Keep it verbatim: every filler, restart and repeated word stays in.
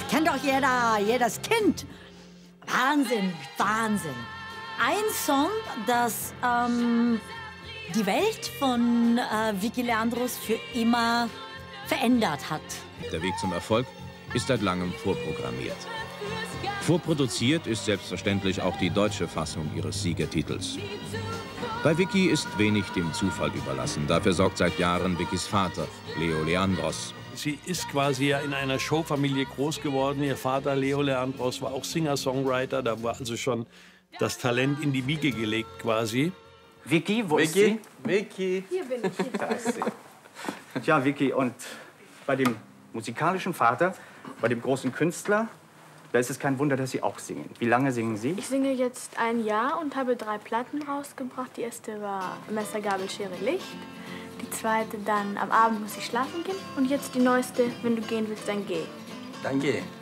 kennt doch jeder, jedes Kind. Wahnsinn, Wahnsinn. Ein Song, das ähm, die Welt von äh, Vicky Leandros für immer verändert hat. Der Weg zum Erfolg ist seit langem vorprogrammiert. Vorproduziert ist selbstverständlich auch die deutsche Fassung ihres Siegertitels. Bei Vicky ist wenig dem Zufall überlassen. Dafür sorgt seit Jahren Vickys Vater, Leo Leandros. Sie ist quasi ja in einer Showfamilie groß geworden. Ihr Vater, Leo Leandros, war auch Singer-Songwriter. Da war also schon das Talent in die Wiege gelegt quasi. Vicky, wo ist Vicky? sie? Vicky. Hier bin ich. Hier. Da ist sie. Tja, Vicky, und bei dem musikalischen Vater, bei dem großen Künstler, da ist es kein Wunder, dass Sie auch singen. Wie lange singen Sie? Ich singe jetzt ein Jahr und habe drei Platten rausgebracht. Die erste war Messer, Gabel, Schere, Licht. Die zweite dann Am Abend muss ich schlafen gehen. Und jetzt die neueste, Wenn du gehen willst, dann geh. Dann geh.